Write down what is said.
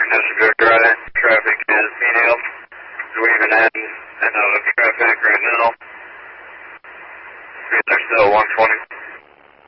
This is good driving. Traffic is medium. Weaving in and out of traffic right now. Speeds are still 120.